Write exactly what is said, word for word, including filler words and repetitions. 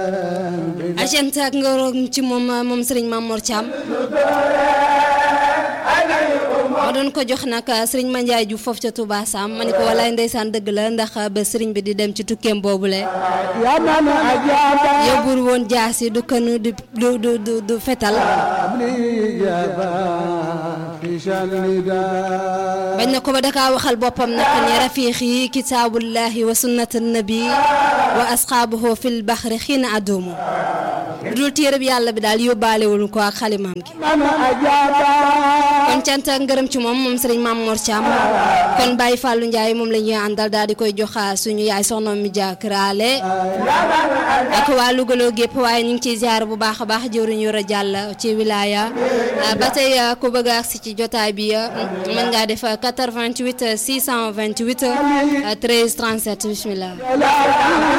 agent ak ngërëm ci moom moom Serigne Mamor Thiam moo doon ko jox nag Serigne Mandiaye Diouf foofu ca Touba Sam ma ne ko walaay ndeysaan dëgg la ndax ba Serigne bi di dem ci tukkeem boobule yóbbul woon jaasi du kënu du du du du fetal bañ na ko ba dakaa waxal boppam nag ne rafiqi kitaabullahi wa sunnat nabi wa asxaabuhu fil baxri xiina adumu dul téere bi yàlla bi daal yóbbaalewul ko ak xalimaam gi kon cant ak ngërëm ci moom moom Serigne Mamor Thiam kon Baye Fallou Ndiaye moom la ñuy àndal daal di koy jox suñu yaay soxna mi jàkkaraale ak waa Louga gépp waaye ñu ngi ciy ziar bu baax a baax jëwriñ yor a jàll ci wilaya ba tey ku bëgg a agsi ci jotaay bi mën ngaa def quatre-vingt-huit six cent vingt-huit treize trente-sept bismillah